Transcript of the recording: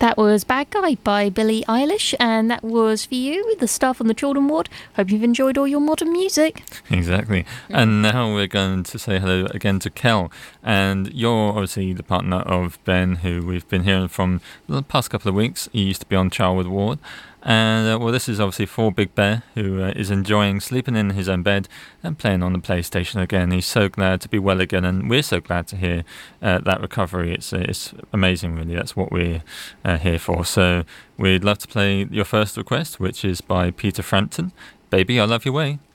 That was Bad Guy by Billie Eilish, and that was for you, the staff on the Children Ward. Hope you've enjoyed all your modern music. Exactly. And now we're going to say hello again to Kel. And you're obviously the partner of Ben, who we've been hearing from the past couple of weeks. He used to be on Charwood Ward. And, well, this is obviously for Big Bear, who is enjoying sleeping in his own bed and playing on the PlayStation again. He's so glad to be well again, and we're so glad to hear that recovery. It's amazing, really. That's what we're here for. So we'd love to play your first request, which is by Peter Frampton, Baby, I Love Your Way.